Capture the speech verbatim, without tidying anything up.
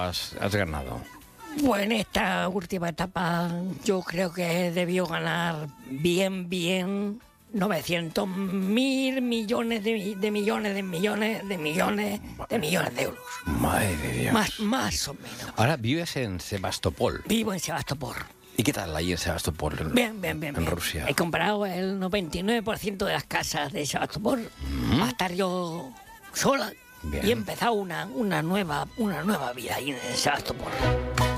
has, has ganado? Pues en esta última etapa yo creo que debió ganar bien, bien novecientos mil millones de, de millones de millones de millones de millones de euros. Madre de Dios. Más, más o menos. Ahora vives en Sebastopol. Vivo en Sebastopol. ¿Y qué tal ahí en Sebastopol? En, Bien, bien, bien. En bien. Rusia. He comprado el noventa y nueve por ciento de las casas de Sebastopol Mm. para estar yo sola. Bien. Y he empezado una, una, nueva, una nueva vida ahí en Sebastopol.